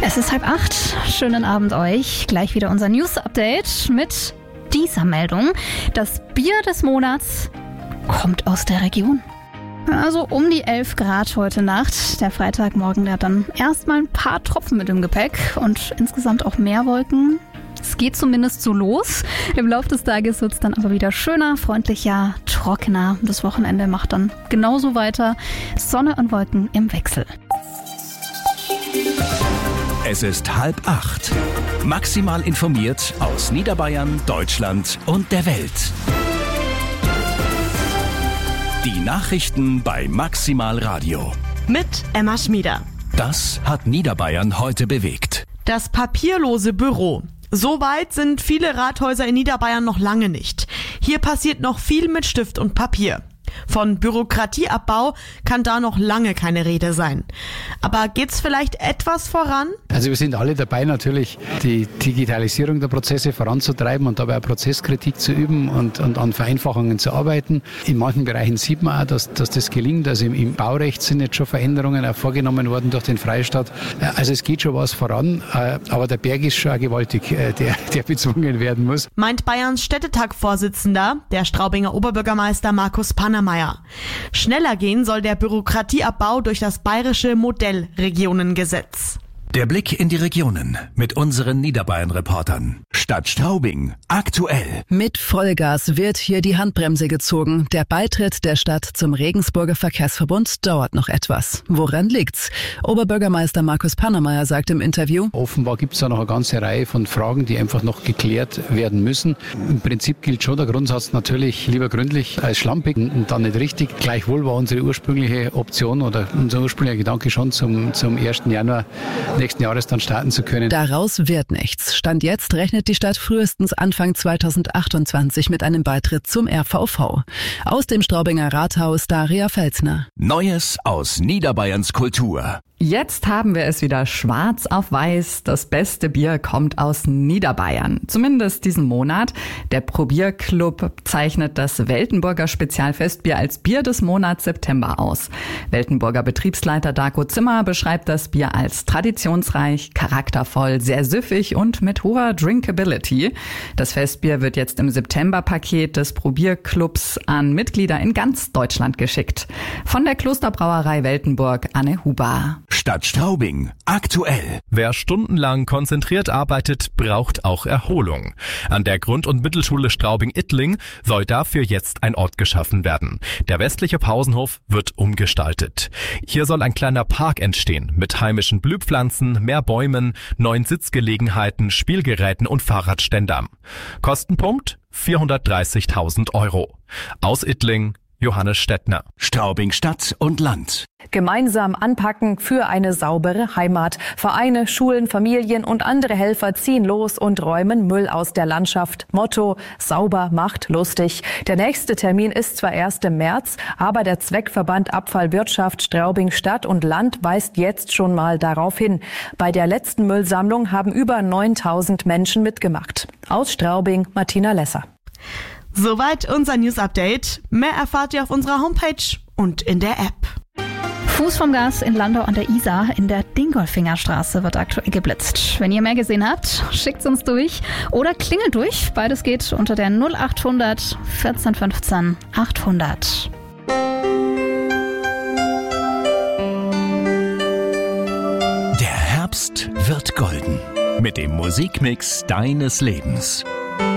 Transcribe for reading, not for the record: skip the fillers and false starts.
Es ist 7:30. Schönen Abend euch. Gleich wieder unser News-Update mit dieser Meldung. Das Bier des Monats kommt aus der Region. Also um die 11 Grad heute Nacht. Der Freitagmorgen, der hat dann erstmal ein paar Tropfen mit im Gepäck und insgesamt auch mehr Wolken. Es geht zumindest so los. Im Laufe des Tages wird es dann aber wieder schöner, freundlicher, trockener. Das Wochenende macht dann genauso weiter. Sonne und Wolken im Wechsel. Es ist 7:30. Maximal informiert aus Niederbayern, Deutschland und der Welt. Die Nachrichten bei Maximal Radio. Mit Emma Schmieder. Das hat Niederbayern heute bewegt. Das papierlose Büro. So weit sind viele Rathäuser in Niederbayern noch lange nicht. Hier passiert noch viel mit Stift und Papier. Von Bürokratieabbau kann da noch lange keine Rede sein. Aber geht's vielleicht etwas voran? Also wir sind alle dabei, natürlich die Digitalisierung der Prozesse voranzutreiben und dabei auch Prozesskritik zu üben und an Vereinfachungen zu arbeiten. In manchen Bereichen sieht man auch, dass das gelingt. Also im Baurecht sind jetzt schon Veränderungen auch vorgenommen worden durch den Freistaat. Also es geht schon was voran, aber der Berg ist schon auch gewaltig, der bezwungen werden muss. Meint Bayerns Städtetag-Vorsitzender, der Straubinger Oberbürgermeister Markus Pannermeier. Schneller gehen soll der Bürokratieabbau durch das bayerische Modellregionengesetz. Der Blick in die Regionen mit unseren Niederbayern-Reportern. Stadt Straubing, aktuell. Mit Vollgas wird hier die Handbremse gezogen. Der Beitritt der Stadt zum Regensburger Verkehrsverbund dauert noch etwas. Woran liegt's? Oberbürgermeister Markus Pannermeier sagt im Interview: Offenbar gibt es da noch eine ganze Reihe von Fragen, die einfach noch geklärt werden müssen. Im Prinzip gilt schon der Grundsatz natürlich lieber gründlich als schlampig und dann nicht richtig. Gleichwohl war unsere ursprüngliche Option oder unser ursprünglicher Gedanke schon zum 1. Januar nächsten Jahres dann starten zu können. Daraus wird nichts. Stand jetzt rechnet die Stadt frühestens Anfang 2028 mit einem Beitritt zum RVV. Aus dem Straubinger Rathaus Daria Felsner. Neues aus Niederbayerns Kultur. Jetzt haben wir es wieder schwarz auf weiß. Das beste Bier kommt aus Niederbayern. Zumindest diesen Monat. Der Probierclub zeichnet das Weltenburger Spezialfestbier als Bier des Monats September aus. Weltenburger Betriebsleiter Darko Zimmer beschreibt das Bier als traditionsreich, charaktervoll, sehr süffig und mit hoher Drinkability. Das Festbier wird jetzt im Septemberpaket des Probierclubs an Mitglieder in ganz Deutschland geschickt. Von der Klosterbrauerei Weltenburg, Anne Huber. Stadt Straubing, aktuell. Wer stundenlang konzentriert arbeitet, braucht auch Erholung. An der Grund- und Mittelschule Straubing-Ittling soll dafür jetzt ein Ort geschaffen werden. Der westliche Pausenhof wird umgestaltet. Hier soll ein kleiner Park entstehen mit heimischen Blühpflanzen, mehr Bäumen, neuen Sitzgelegenheiten, Spielgeräten und Fahrradständern. Kostenpunkt 430.000 €. Aus Ittling, Johannes Stettner. Straubing Stadt und Land. Gemeinsam anpacken für eine saubere Heimat. Vereine, Schulen, Familien und andere Helfer ziehen los und räumen Müll aus der Landschaft. Motto: Sauber macht lustig. Der nächste Termin ist zwar erst im März, aber der Zweckverband Abfallwirtschaft Straubing Stadt und Land weist jetzt schon mal darauf hin. Bei der letzten Müllsammlung haben über 9.000 Menschen mitgemacht. Aus Straubing, Martina Lesser. Soweit unser News-Update. Mehr erfahrt ihr auf unserer Homepage und in der App. Fuß vom Gas in Landau an der Isar in der Dingolfingerstraße wird aktuell geblitzt. Wenn ihr mehr gesehen habt, schickt's uns durch oder klingelt durch. Beides geht unter der 0800 14 15 800. Der Herbst wird golden mit dem Musikmix deines Lebens.